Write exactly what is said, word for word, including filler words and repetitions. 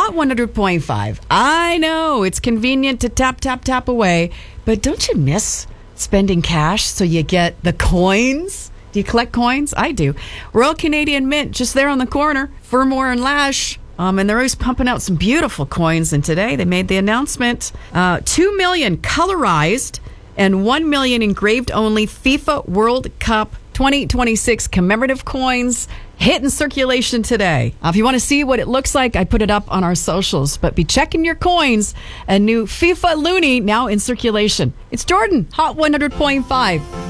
Hot one hundred point five. I know it's convenient to tap, tap, tap away, but don't you miss spending cash so you get the coins? Do you collect coins? I do. Royal Canadian Mint, just there on the corner. Fermor and Lash. Um, and they're always pumping out some beautiful coins. And today they made the announcement. Uh, two million colorized and one million engraved only FIFA World Cup twenty twenty-six commemorative coins hitting circulation today. Uh, if you want to see what it looks like, I put it up on our socials. But be checking your coins. A new FIFA Loonie now in circulation. It's Jordan, Hot one hundred point five.